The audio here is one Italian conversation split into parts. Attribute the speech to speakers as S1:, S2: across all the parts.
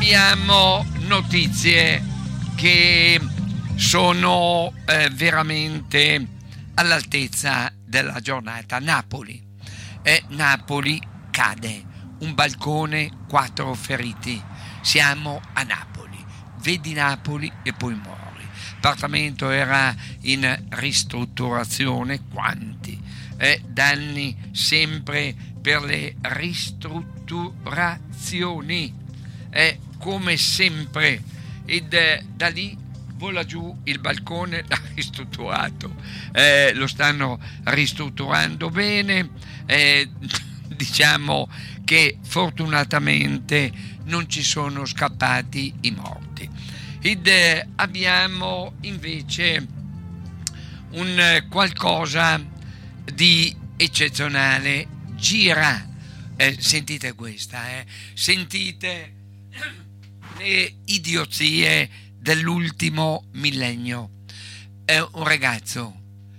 S1: abbiamo notizie che sono veramente all'altezza della giornata. Napoli cade, un balcone, 4 feriti. Siamo a Napoli, vedi Napoli e poi muori. L'appartamento era in ristrutturazione, quanti danni sempre per le ristrutturazioni, come sempre, ed da lì vola giù il balcone ristrutturato, lo stanno ristrutturando bene, diciamo che fortunatamente non ci sono scappati i morti. Ed abbiamo invece un qualcosa di eccezionale. Gira, sentite questa, sentite le idiozie dell'ultimo millennio. Un ragazzo,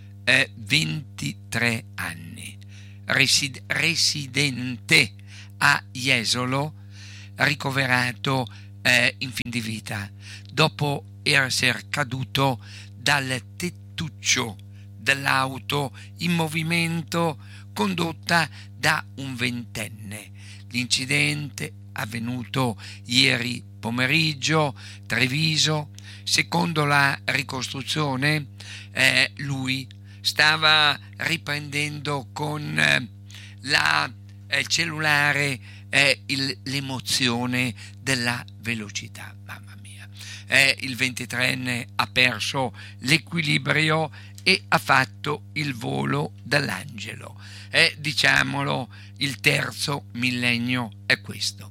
S1: 23 anni, residente a Jesolo, ricoverato in fin di vita dopo essere caduto dal tettuccio dell'auto in movimento condotta da un 20enne. L'incidente avvenuto ieri pomeriggio, Treviso. Secondo la ricostruzione, lui stava riprendendo con il cellulare l'emozione della velocità. Mamma mia, il 23enne ha perso l'equilibrio e ha fatto il volo dell'angelo. Diciamolo, il terzo millennio è questo.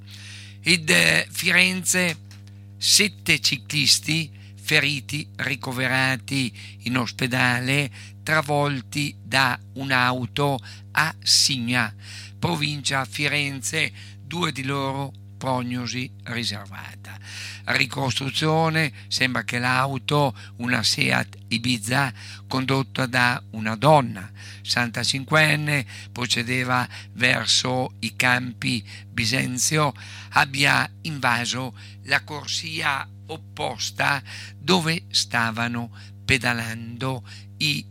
S1: Firenze, 7 ciclisti feriti, ricoverati in ospedale, travolti da un'auto a Signa, provincia Firenze, 2 di loro prognosi riservata. Ricostruzione, sembra che l'auto, una Seat Ibiza condotta da una donna 65enne, procedeva verso i Campi Bisenzio, abbia invaso la corsia opposta dove stavano pedalando i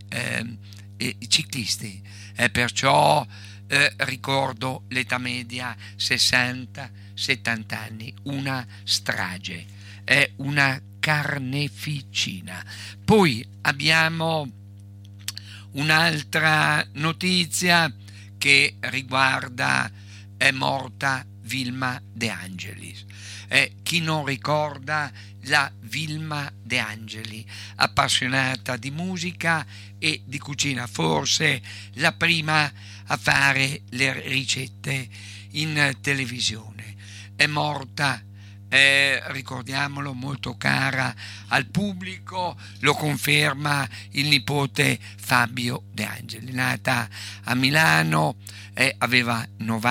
S1: ciclisti. Perciò ricordo l'età media 60-70 anni, una strage, è una carneficina. Poi abbiamo un'altra notizia che riguarda, è morta Vilma De Angelis. Chi non ricorda la Vilma De Angeli, appassionata di musica e di cucina, forse la prima a fare le ricette in televisione. È morta, ricordiamolo, molto cara al pubblico, lo conferma il nipote Fabio De Angeli, nata a Milano, aveva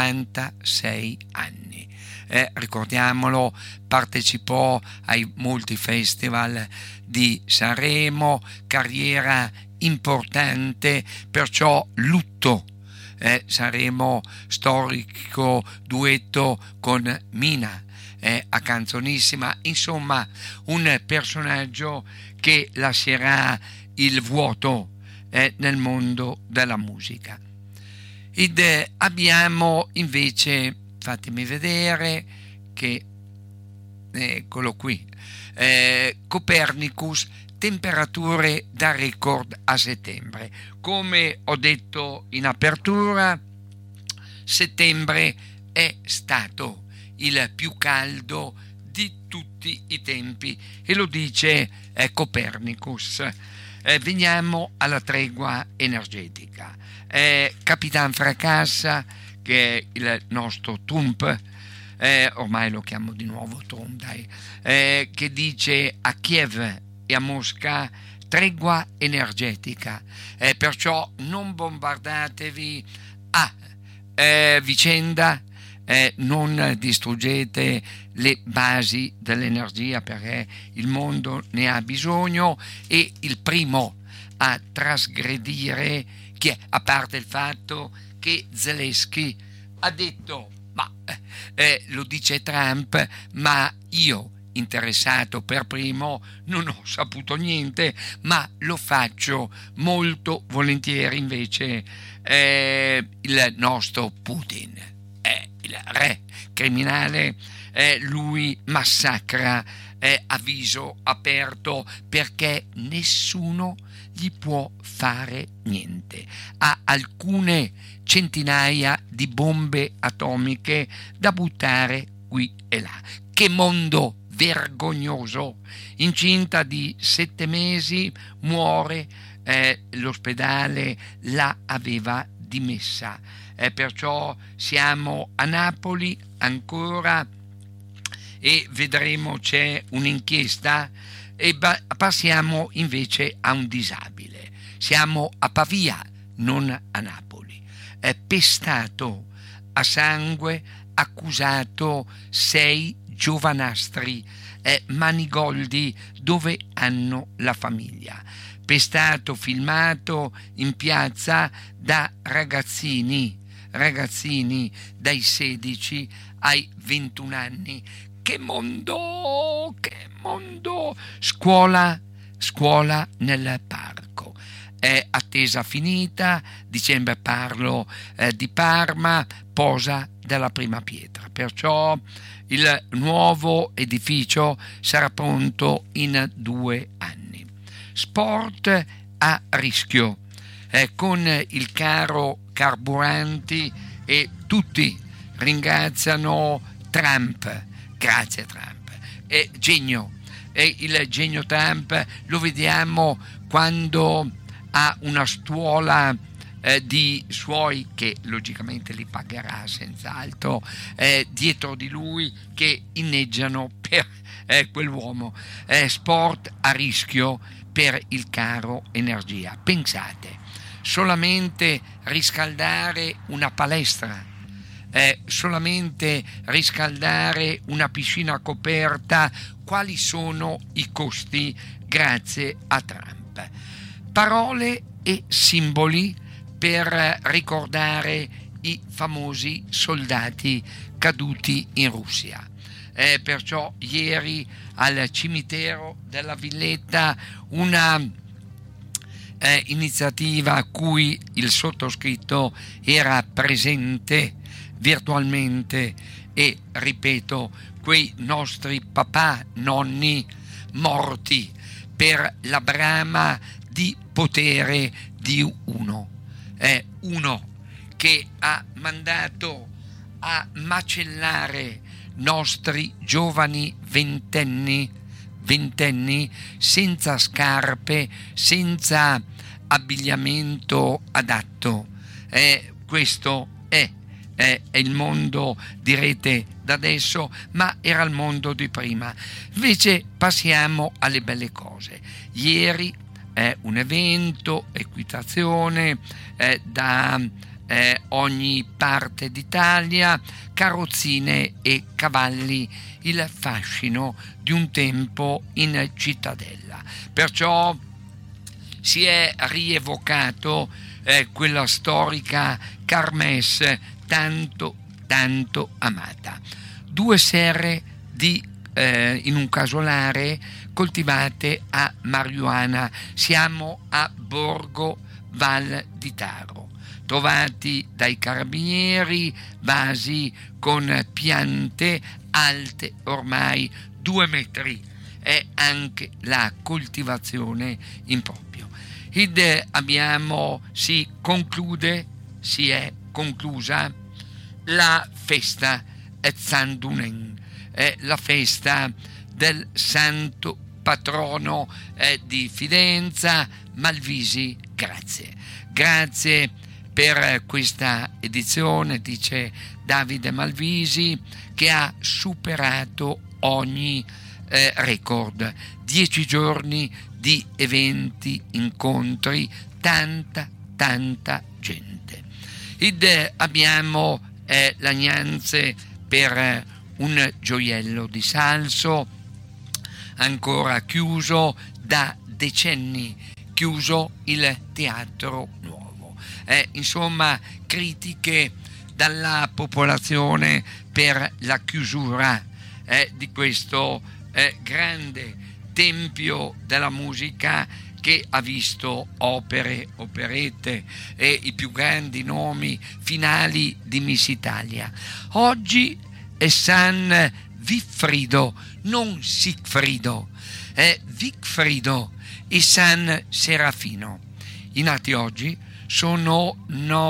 S1: 96 anni. Ricordiamolo, partecipò ai molti festival di Sanremo, carriera importante, perciò lutto. Sanremo, storico duetto con Mina, a Canzonissima, insomma un personaggio che lascerà il vuoto nel mondo della musica. Ed abbiamo invece, fatemi vedere, che eccolo qui, Copernicus, temperature da record a settembre. Come ho detto in apertura, settembre è stato il più caldo di tutti i tempi e lo dice Copernicus. Veniamo alla tregua energetica. Capitan Fracassa, che è il nostro Trump, ormai lo chiamo di nuovo Trump, dai, che dice a Kiev e a Mosca tregua energetica, perciò non bombardatevi a vicenda, non distruggete le basi dell'energia perché il mondo ne ha bisogno, e il primo a trasgredire, che a parte il fatto che Zelensky ha detto ma lo dice Trump, ma io, interessato per primo, non ho saputo niente, ma lo faccio molto volentieri invece il nostro Putin, il re criminale, lui massacra a viso aperto perché nessuno gli può fare niente. Ha alcune centinaia di bombe atomiche da buttare qui e là. Che mondo vergognoso! Incinta di 7 mesi, muore, l'ospedale la aveva dimessa. Perciò siamo a Napoli ancora e vedremo, c'è un'inchiesta, e passiamo invece a un disabile. Siamo a Pavia, non a Napoli. È pestato a sangue, accusato 6 giovanastri manigoldi dove hanno la famiglia. Pestato, filmato in piazza da ragazzini dai 16 ai 21 anni. Che mondo! Scuola nel parco. È attesa finita, dicembre parlo di Parma, posa della prima pietra. Perciò il nuovo edificio sarà pronto in 2 anni. Sport a rischio. Con il caro carburanti e tutti ringraziano Trump. Grazie Trump. Genio. Il genio Trump lo vediamo quando ha una stuola di suoi, che logicamente li pagherà senz'altro, dietro di lui, che inneggiano per quell'uomo. Sport a rischio per il caro energia. Pensate, solamente riscaldare una palestra, solamente riscaldare una piscina coperta, quali sono i costi grazie a Trump? Parole e simboli per ricordare i famosi soldati caduti in Russia. Perciò ieri al cimitero della Villetta una iniziativa a cui il sottoscritto era presente virtualmente e, ripeto, quei nostri papà, nonni morti per la brama di potere di uno che ha mandato a macellare nostri giovani ventenni senza scarpe, senza abbigliamento adatto. Questo è il mondo, direte, da adesso, ma era il mondo di prima. Invece passiamo alle belle cose. Ieri un evento, equitazione da ogni parte d'Italia, carrozzine e cavalli, il fascino di un tempo in cittadella. Perciò si è rievocato quella storica Kermesse tanto amata. 2 serre in un casolare coltivate a marijuana. Siamo a Borgo Val di Taro. Trovati dai carabinieri vasi con piante alte ormai 2 metri, e anche la coltivazione in proprio. Si è conclusa la festa Zandunen, la festa del santo patrono di Fidenza. Malvisi, grazie per questa edizione, dice Davide Malvisi, che ha superato ogni record. 10 giorni di eventi, incontri, tanta gente. Abbiamo lagnanze per un gioiello di Salso ancora chiuso da decenni, chiuso il Teatro Nuovo. Insomma, critiche dalla popolazione per la chiusura di questo grande tempio della musica che ha visto opere, operette e i più grandi nomi finali di Miss Italia. Oggi è San Vigfrido, non Sigfrido, è Vigfrido e San Serafino. I nati oggi sono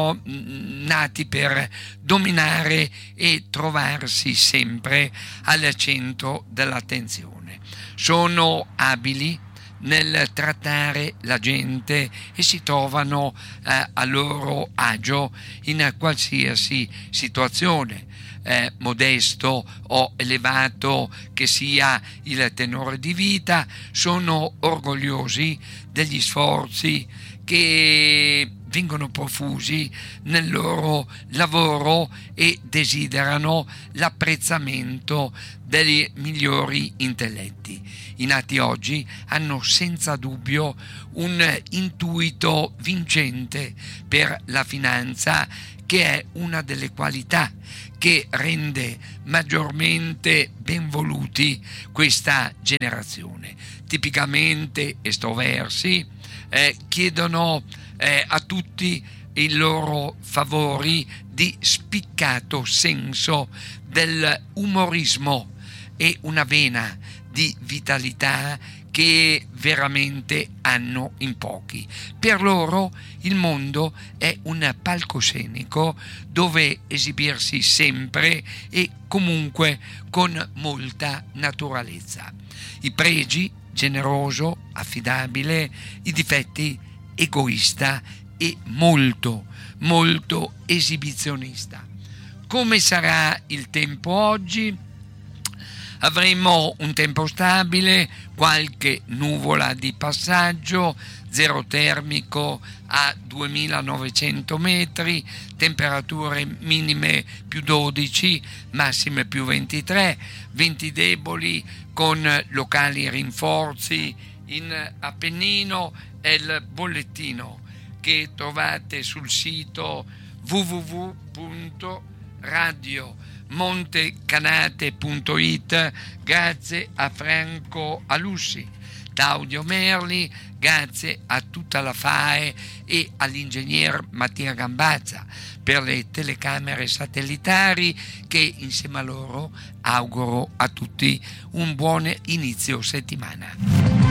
S1: nati per dominare e trovarsi sempre al centro dell'attenzione. Sono abili nel trattare la gente e si trovano a loro agio in qualsiasi situazione, modesto o elevato che sia il tenore di vita. Sono orgogliosi degli sforzi che vengono profusi nel loro lavoro e desiderano l'apprezzamento dei migliori intelletti. I nati oggi hanno senza dubbio un intuito vincente per la finanza, che è una delle qualità che rende maggiormente benvoluti questa generazione. Tipicamente estroversi, chiedono a tutti i loro favori di spiccato senso dell'umorismo e una vena di vitalità che veramente hanno in pochi. Per loro il mondo è un palcoscenico dove esibirsi sempre e comunque con molta naturalezza. I pregi: generoso, affidabile; i difetti: egoista e molto, molto esibizionista. Come sarà il tempo oggi? Avremo un tempo stabile, qualche nuvola di passaggio, zero termico a 2900 metri, temperature minime più 12, massime più 23, venti deboli con locali rinforzi in Appennino. È il bollettino che trovate sul sito www.radiomontecanate.it. grazie a Franco Alussi, da Audio Merli, grazie a tutta la FAE e all'ingegner Mattia Gambazza per le telecamere satellitari, che insieme a loro auguro a tutti un buon inizio settimana.